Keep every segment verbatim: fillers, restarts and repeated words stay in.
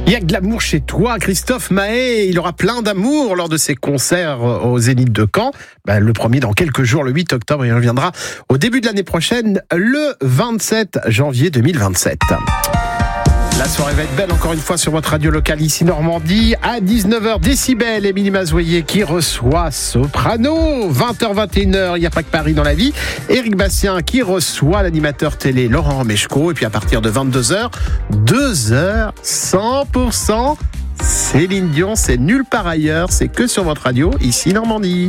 Il y a de l'amour chez toi, Christophe Mahé. Il aura plein d'amour lors de ses concerts au Zénith de Caen. Ben, le premier dans quelques jours, le huit octobre, il reviendra au début de l'année prochaine, le vingt-sept janvier deux mille vingt-sept. La soirée va être belle encore une fois sur votre radio locale ici Normandie. À dix-neuf heures, Décibel, Émilie Mazoyer qui reçoit Soprano. vingt heures vingt et une heures, il n'y a pas que Paris dans la vie. Éric Bastien qui reçoit l'animateur télé Laurent Meshko. Et puis à partir de vingt-deux heures, deux heures, cent pour cent Céline Dion, c'est nulle part ailleurs, c'est que sur votre radio ici Normandie.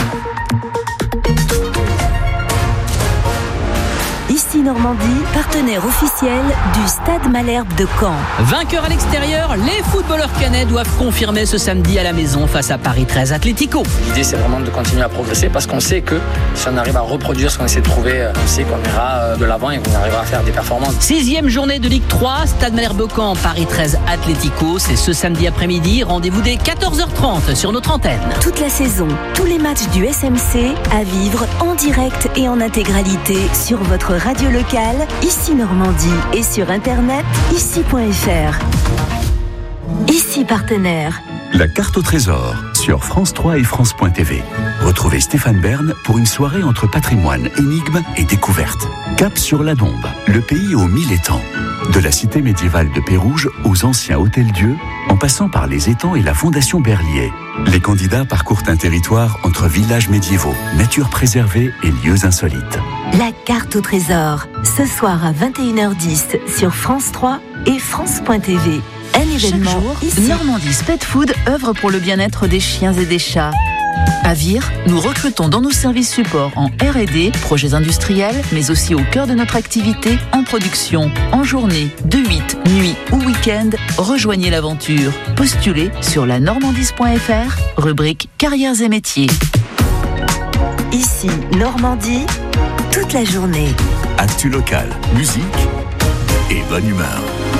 Ici Normandie, partenaire officiel du Stade Malherbe de Caen. Vainqueurs à l'extérieur, les footballeurs caennais doivent confirmer ce samedi à la maison face à Paris treize Atlético. L'idée, c'est vraiment de continuer à progresser parce qu'on sait que si on arrive à reproduire ce qu'on essaie de trouver, on sait qu'on ira de l'avant et qu'on arrivera à faire des performances. Sixième journée de Ligue trois, Stade Malherbe Caen, Paris treize Atlético. C'est ce samedi après-midi. Rendez-vous dès quatorze heures trente sur notre antenne. Toute la saison, tous les matchs du S M C à vivre en direct et en intégralité sur votre radio locale, ici Normandie, et sur internet, ici point f r. Ici partenaire. La carte au trésor sur France trois et France point T V. Retrouvez Stéphane Bern pour une soirée entre patrimoine, énigmes et découvertes. Cap sur la Dombe, le pays aux mille étangs. De la cité médiévale de Pérouges aux anciens hôtels-dieux, en passant par les étangs et la fondation Berlier. Les candidats parcourent un territoire entre villages médiévaux, nature préservée et lieux insolites. La carte au trésor, ce soir à vingt et une heures dix sur France trois et France point T V. Un événement Chaque jour, ici. Normandie's Pet Food œuvre pour le bien-être des chiens et des chats. À Vire, nous recrutons dans nos services supports en R et D, projets industriels, mais aussi au cœur de notre activité, en production, en journée, de huit, nuit ou week-end. Rejoignez l'aventure. Postulez sur la normandie point f r, rubrique carrières et métiers. Ici Normandie, toute la journée. Actu local, musique et bonne humeur.